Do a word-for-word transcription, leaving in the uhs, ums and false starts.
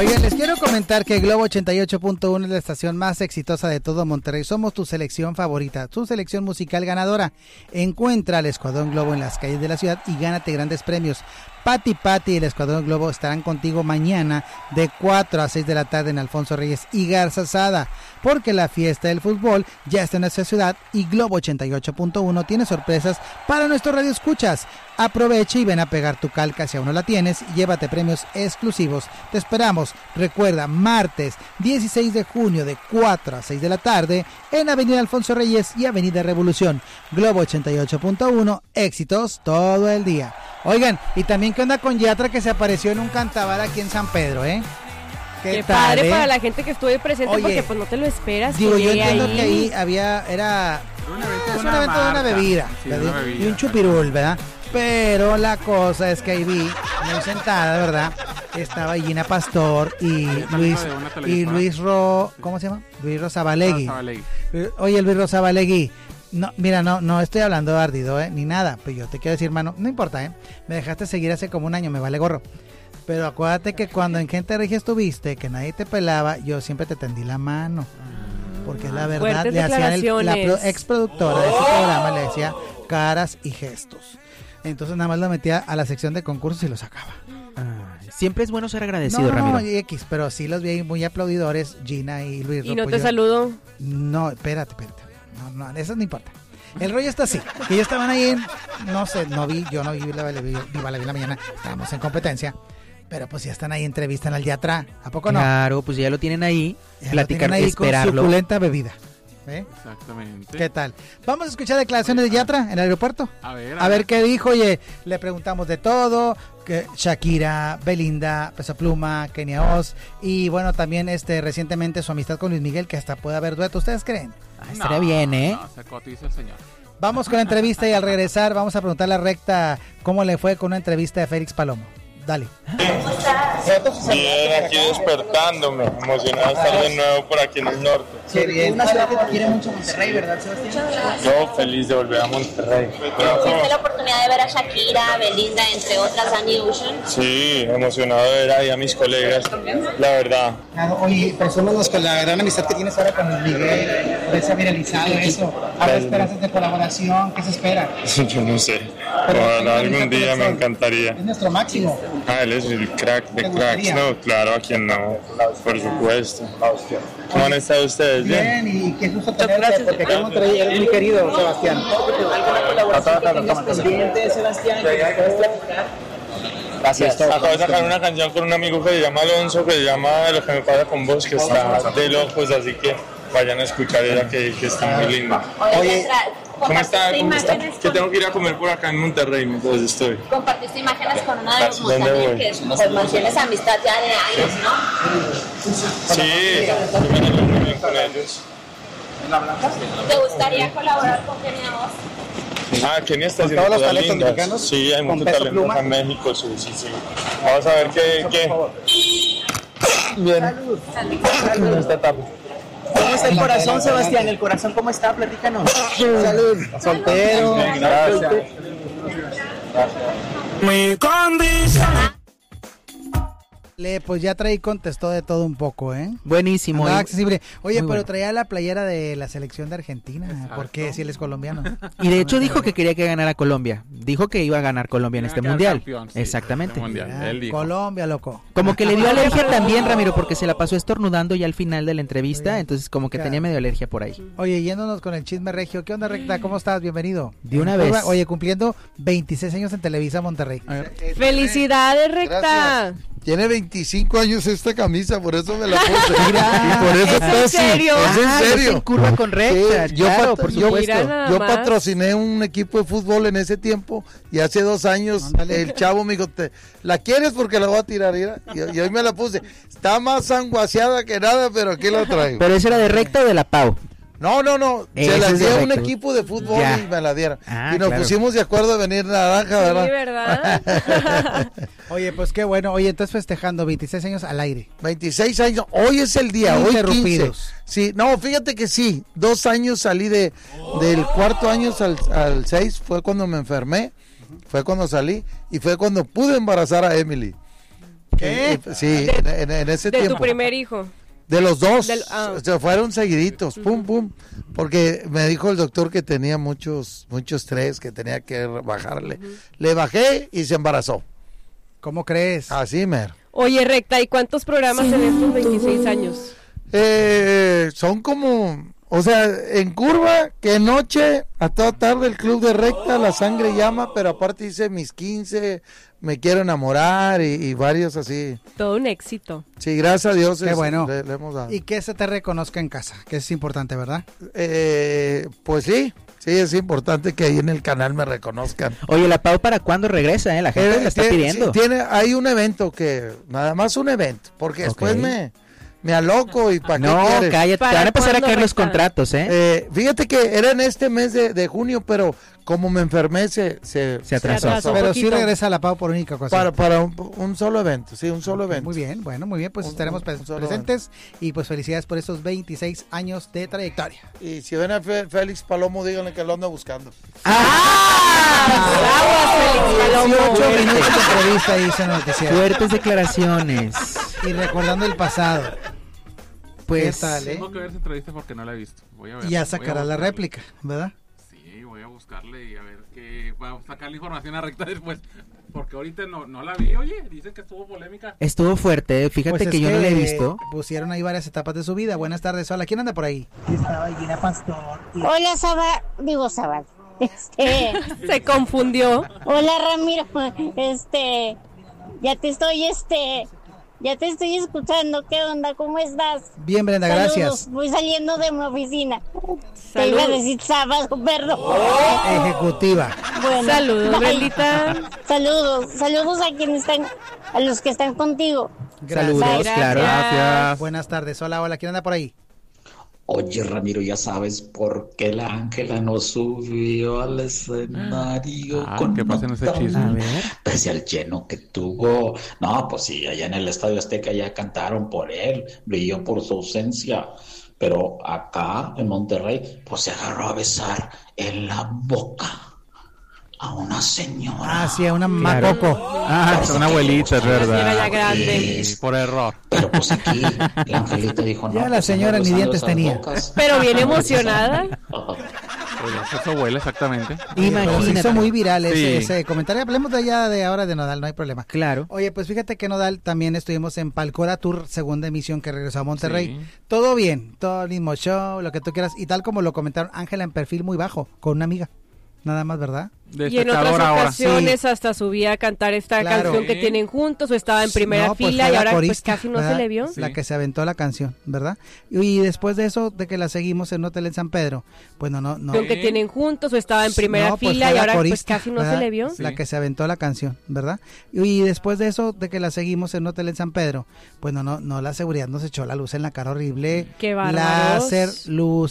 Oigan, les quiero comentar que Globo ochenta y ocho punto uno es la estación más exitosa de todo Monterrey. Somos tu selección favorita, tu selección musical ganadora. Encuentra al Escuadrón Globo en las calles de la ciudad y gánate grandes premios. Pati Pati y el Escuadrón Globo estarán contigo mañana de cuatro a seis de la tarde en Alfonso Reyes y Garza Sada, porque la fiesta del fútbol ya está en nuestra ciudad y Globo ochenta y ocho punto uno tiene sorpresas para nuestros radioescuchas. Aprovecha y ven a pegar tu calca si aún no la tienes y llévate premios exclusivos. Te esperamos. Recuerda, martes dieciséis de junio de cuatro a seis de la tarde en Avenida Alfonso Reyes y Avenida Revolución. Globo ochenta y ocho punto uno, éxitos todo el día. Oigan, y también qué onda con Yatra, que se apareció en un cantabar aquí en San Pedro, ¿eh? Qué, qué tal, padre, eh? Para la gente que estuve presente. Oye, porque pues no te lo esperas. Digo, yo entiendo ahí. que ahí había, era un evento, es un evento de una bebida, sí, una bebida y un chupirul, ¿verdad? Pero la cosa es que ahí vi, muy sentada, ¿verdad? Estaba Gina Pastor y Luis y Luis Ro, ¿cómo se llama? Luis Rosabalegui. Oye, Luis Rosabalegui. No, mira, no, no estoy hablando de ardido, ¿eh? Ni nada, pero yo te quiero decir, hermano, no importa, ¿eh? Me dejaste seguir hace como un año, me vale gorro. Pero acuérdate que cuando en Gente Regia estuviste, que nadie te pelaba, yo siempre te tendí la mano. Porque es la verdad, fuertes le hacían el, la pro, ex productora de ese programa, le decía caras y gestos. Entonces nada más lo metía a la sección de concursos y lo sacaba. Ah, siempre es bueno ser agradecido, no, Ramiro. No, X, pero sí los vi muy aplaudidores, Gina y Luis. ¿Y no te saludo? No, espérate, espérate. No, no, eso no importa. El rollo está así, que ellos estaban ahí en, no sé, no vi, yo no vi la Viva la Vida Mañana, estábamos en competencia, pero pues ya están ahí, entrevistan al Yatra, ¿a poco no? Claro, pues ya lo tienen ahí, ya platicar, lo tienen ahí esperarlo. Con suculenta bebida. ¿Eh? Exactamente. ¿Qué tal? Vamos a escuchar declaraciones de Yatra en el aeropuerto. A ver, a, a ver. ver qué dijo. Oye, le preguntamos de todo. Que Shakira, Belinda, Peso Pluma, Kenia Oz y bueno, también este recientemente su amistad con Luis Miguel, que hasta puede haber dueto. ¿Ustedes creen? Ah, estaría no, bien, ¿eh? No, se cotiza el señor. Vamos con la entrevista y al regresar vamos a preguntarle a Recta cómo le fue con una entrevista de Félix Palomo. Dale. Bien, aquí despertándome, emocionado de estar de nuevo por aquí en el norte. Qué bien. Una ciudad que te quiere mucho Monterrey, ¿verdad, Sebastián? Yo feliz de volver a Monterrey. ¿Tuviste la oportunidad de ver a Shakira, Belinda, entre otras, Danny Ocean? Sí, emocionado de ver ahí a mis colegas, la verdad. Oye, presúmenos con la gran amistad que tienes ahora con Luis Miguel, de se ha viralizado eso. ¿Ahora esperas de colaboración? ¿Qué se espera? Yo no sé. Bueno, algún día me encantaría. Es nuestro máximo. Ah, él es el crack de cracks, ¿no? Claro, a quien no, por supuesto. ¿Cómo han estado ustedes? Bien, bien y qué gusto tenerte, porque aquí en Monterrey eres muy querido, Sebastián. ¿Alguna colaboración que tengas pendiente, Sebastián? Gracias. Acabo de sacar una canción con un amigo que se llama Alonso, que se llama De lo que me pasa con vos, que está de locos, así que vayan a escuchar ella, que, que está muy linda. Oye, ¿cómo está? ¿Cómo está? Que tengo que ir a comer por acá en Monterrey, entonces estoy. Compartiste imágenes con una de los también que pues mantienes amistad ya de años, ¿no? Sí, yo me llevo muy bien con ellos. ¿Te gustaría colaborar con Kenia Oz? Ah, Kenia está haciendo cosas lindas. Sí, hay mucho talento acá en México, sí, sí, sí. Vamos a ver qué... qué... Bien. Salud. Esta etapa. ¿Cómo está el corazón, Sebastián? ¿El corazón cómo está? Platícanos. Salud. Soltero. Gracias. Mi condición. Pues ya traí contestó de todo un poco, ¿eh? Buenísimo. Andaba accesible. Oye, pero bueno. Traía la playera de la selección de Argentina. Exacto. ¿Por qué? Si él es colombiano. Y de hecho dijo que quería que ganara Colombia. Dijo que iba a ganar Colombia en este mundial. Campeón, sí, exactamente. Este mundial. Ya, Él dijo. Colombia, loco. Como que le dio alergia también, Ramiro, porque se la pasó estornudando ya al final de la entrevista. Entonces como que tenía medio alergia por ahí. Oye, yéndonos con el chisme regio. ¿Qué onda, Recta? ¿Cómo estás? Bienvenido. De una vez. Oye, cumpliendo veintiséis años en Televisa Monterrey. ¡Felicidades, Recta! Gracias. Tiene veinticinco años esta camisa, por eso me la puse. Mira, y por eso ¿es en así. serio? Es en Ah, serio. es en curva con Recta, Sí, yo, claro, pat- por yo, supuesto. yo más. patrociné un equipo de fútbol en ese tiempo y hace dos años Ándale. El chavo me dijo, te, ¿la quieres? Porque la voy a tirar. Mira. Y, y hoy me la puse. Está más sanguaseada que nada, pero aquí la traigo. ¿Pero esa era de Recta o de la Pau? No, no, no. Ese Se la es di a un correcto. equipo de fútbol Ya. y me la dieron. Ah, y nos claro. pusimos de acuerdo de venir naranja, ¿verdad? Sí, ¿verdad? Oye, pues qué bueno. Oye, entonces festejando veintiséis años al aire. veintiséis años. Hoy es el día, hoy quince. Interrumpidos. Sí, no, fíjate que sí. Dos años salí de del cuarto año al, al seis. Fue cuando me enfermé. Fue cuando salí. Y fue cuando pude embarazar a Emily. ¿Qué? Y, sí, de, en, en ese de tiempo. ¿De tu primer hijo? De los dos, Del, ah. se fueron seguiditos, pum, pum, porque me dijo el doctor que tenía muchos, mucho estrés, que tenía que bajarle. Uh-huh. Le bajé y se embarazó. ¿Cómo crees? Así, mer. Oye, Recta, ¿y cuántos programas en estos veintiséis años? Eh, son como, o sea, en curva, que noche, a toda tarde el club de Recta, La Sangre Llama, pero aparte hice mis quince, Me Quiero Enamorar y, y varios así. Todo un éxito. Sí, gracias a Dios. Qué es, bueno. Le, le hemos dado. Y que se te reconozca en casa, que es importante, ¿verdad? Eh, pues sí. Sí, es importante que ahí en el canal me reconozcan. Oye, la Pau, ¿para cuándo regresa? Eh? La gente eh, la está tiene, pidiendo. Sí, tiene, hay un evento que, nada más un evento, porque okay. después me, me aloco y para qué No, quieres. cállate, te van a empezar a caer los contratos, ¿eh? ¿eh? Fíjate que era en este mes de, de junio, pero como me enfermé se, se, se atrasó. Se atrasó pero sí regresa la Pau por única cosa. Para, para un, un solo evento, sí, un solo evento. Muy bien, bueno, muy bien, pues un, estaremos un, un presentes evento. Y pues felicidades por esos veintiséis años de trayectoria. Y si ven a Fe, Félix Palomo, díganle que lo ando buscando. ¡Ah! dieciocho minutos de entrevista dice noticiero. Fuertes declaraciones. Y recordando el pasado. Pues, ¿qué tal, eh? Tengo que ver esa entrevista porque no la he visto. Voy a ver. Y ya sacará la réplica, ¿verdad? Sí, voy a buscarle y a ver qué. Voy a sacar la información a Recta después. Porque ahorita no, no la vi, oye. Dicen que estuvo polémica. Estuvo fuerte, fíjate pues que yo que no la he visto. Pusieron ahí varias etapas de su vida. Buenas tardes, hola. ¿Quién anda por ahí? Estaba Gina Pastor. Y... Hola, Saba. Digo, Saba. Este. Se confundió. Hola, Ramiro. Este. Ya te estoy, este. Ya te estoy escuchando. ¿Qué onda? ¿Cómo estás? Bien, Brenda, Saludos. Gracias. Voy saliendo de mi oficina. Salud. Te iba a decir sábado, perdón. Oh, ejecutiva. Bueno, saludos, Brendita. Saludos. Saludos a quienes están, a los que están contigo. Gracias. Saludos, claro. Gracias. Buenas tardes. Hola, hola. ¿Quién anda por ahí? Oye, Ramiro, ya sabes por qué la Ángela no subió al escenario. Ah, con ¿qué pasa en ese chisme? A ver. Pese al lleno que tuvo. No, pues sí, allá en el Estadio Azteca ya cantaron por él, brilló por su ausencia. Pero acá, en Monterrey, pues se agarró a besar en la boca a una señora. Ah, sí, a una mamá Claro. Coco. Ah, es una abuelita, es verdad. Era ya grande. Sí, por error. Pero pues aquí la Angelita dijo no. Ya la pues, señora no ni besan dientes las tenía. bocas. Pero bien emocionada. Pues eso huele exactamente. Pero se Imagínate. hizo muy viral ese, Sí. ese comentario. Hablemos de allá de ahora de Nodal, no hay problema. Claro. Oye, pues fíjate que Nodal también estuvimos en Palcora Tour, segunda emisión que regresó a Monterrey. Sí. Todo bien, todo el mismo show, lo que tú quieras. Y tal como lo comentaron, Ángela en perfil muy bajo, con una amiga. Nada más, ¿verdad? Y en otras Destacador ahora. ocasiones hasta subía a cantar esta Claro. canción que Sí. tienen juntos o estaba en primera No, pues fila fue y la ahora pues corista, casi no ¿verdad? se le vio. La Sí. que se aventó la canción, ¿verdad? Y después de eso, de que la seguimos en un hotel en San Pedro, pues no, no, no. Con que tienen juntos o estaba en primera No, pues fila fue y la ahora pues corista, casi no ¿verdad? se le vio. La Sí. que se aventó la canción, ¿verdad? Y después de eso, de que la seguimos en un hotel en San Pedro, pues no, no, no, la seguridad nos echó la luz en la cara horrible. Qué bárbaros. Láser, luz